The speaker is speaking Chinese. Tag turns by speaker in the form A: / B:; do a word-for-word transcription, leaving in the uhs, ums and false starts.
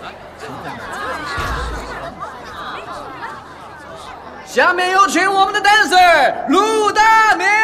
A: 下面有请我们的 dancer 陆大明。